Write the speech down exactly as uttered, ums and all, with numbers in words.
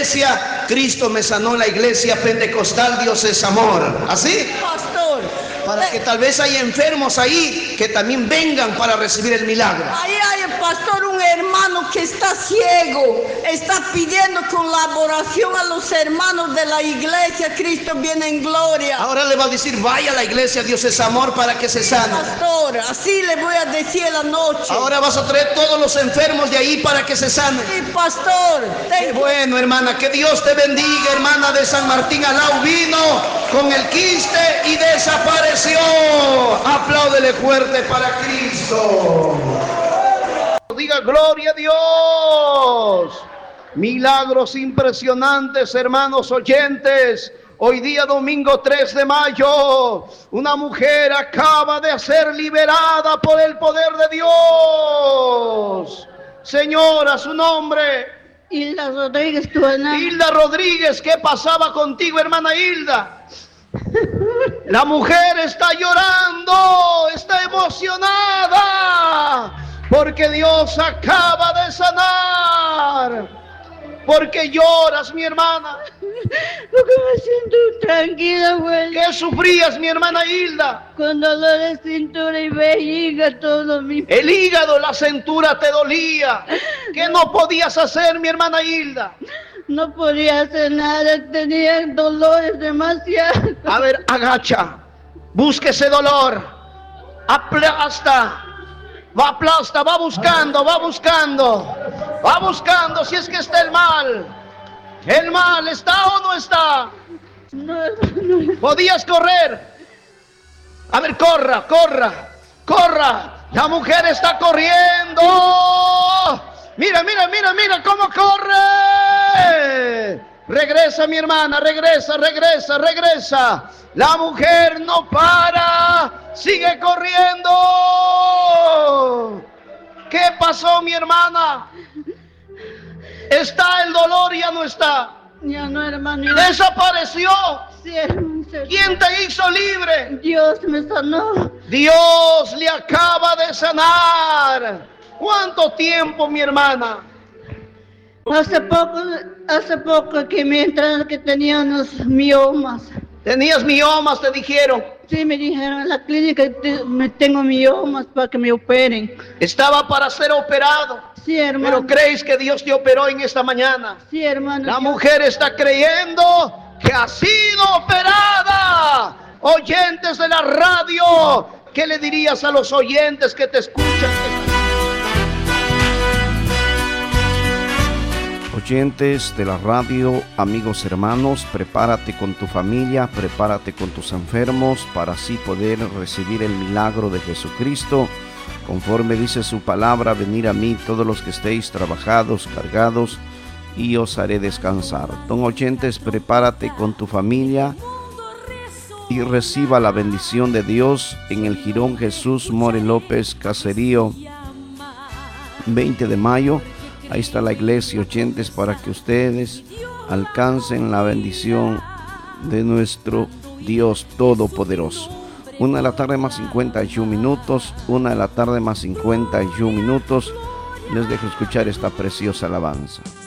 iglesia, Cristo me sanó en la iglesia pentecostal, Dios es amor. ¿Así? Pastor, Para que tal vez hay enfermos ahí que también vengan para recibir el milagro. ahí hay, pastor, un hermano que está ciego, está pidiendo colaboración a los hermanos de la iglesia. Cristo viene en gloria. Ahora le va a decir, vaya a la iglesia, Dios es amor, para que se sane. Pastor, así le voy a decir en la noche. Ahora vas a traer todos los enfermos de ahí para que se sanen. Sí, pastor. Qué bueno, hermana, que Dios te bendiga, hermana de San Martín. Alau vino con el quiste y desapareció. Apláudele fuerte para Cristo. Diga gloria a Dios. Milagros impresionantes, hermanos oyentes. Hoy día domingo tres de mayo, una mujer acaba de ser liberada por el poder de Dios. Señora, su nombre. Hilda Rodríguez, tu hermana. Hilda Rodríguez, ¿qué pasaba contigo, hermana Hilda? La mujer está llorando, está emocionada, porque Dios acaba de sanar. ¿Por qué lloras, mi hermana? Porque me siento tranquila, güey. ¿Qué sufrías, mi hermana Hilda? Con dolor de cintura y vejiga, todo mi... El hígado, la cintura te dolía. ¿Qué no podías hacer, mi hermana Hilda? No podía hacer nada, tenía dolores demasiados. A ver, agacha, busque ese dolor, aplasta, va aplasta, va buscando, va buscando, va buscando si es que está el mal. ¿El mal está o no está? No, no. ¿Podías correr? A ver, corra, corra, corra. La mujer está corriendo. Mira, mira, mira, mira cómo corre. Regresa, mi hermana, regresa, regresa, regresa. La mujer no para, sigue corriendo. ¿Qué pasó, mi hermana? ¿Está el dolor? Ya no está. Ya no, hermano. Desapareció. Sí, hermano. ¿Quién te hizo libre? Dios me sanó. Dios le acaba de sanar. ¿Cuánto tiempo, mi hermana? Hace poco, hace poco que me entraron que tenía unos miomas. Tenías miomas, te dijeron. Sí, me dijeron en la clínica que me tengo miomas para que me operen. Estaba para ser operado. Sí, hermano. Pero crees que Dios te operó en esta mañana. Sí, hermano. La Dios. mujer está creyendo que ha sido operada. Oyentes de la radio, ¿qué le dirías a los oyentes que te escuchan? Oyentes de la radio, amigos hermanos, prepárate con tu familia, prepárate con tus enfermos para así poder recibir el milagro de Jesucristo. Conforme dice su palabra, venid a mí todos los que estéis trabajados, cargados, y os haré descansar. Don oyentes, prepárate con tu familia y reciba la bendición de Dios en el Jirón Jesús More López, Caserío, veinte de mayo. Ahí está la iglesia, oyentes, para que ustedes alcancen la bendición de nuestro Dios Todopoderoso. Una de la tarde más cincuenta y un minutos, una de la tarde más cincuenta y un minutos. Les dejo escuchar esta preciosa alabanza.